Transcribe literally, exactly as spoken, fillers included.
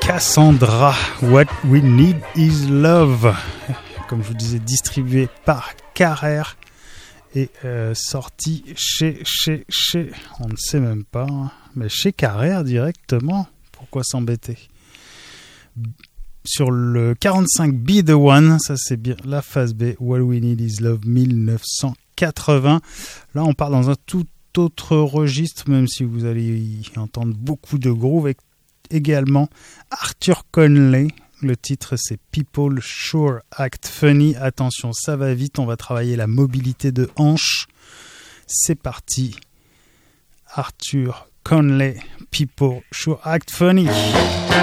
Cassandra, What We Need Is Love. Comme je vous disais, distribué par Carrère et euh, sorti chez, chez, chez, on ne sait même pas, hein, mais chez Carrère directement. Pourquoi s'embêter? Sur le quarante-cinq B The One, ça c'est bien la phase B, What We Need Is Love dix-neuf cent quatre-vingts. Là, on part dans un tout autre registre, même si vous allez y entendre beaucoup de groove, avec également Arthur Conley. Le titre, c'est People Sure Act Funny. Attention, ça va vite, on va travailler la mobilité de hanche. C'est parti. Arthur Conley, People Sure Act Funny.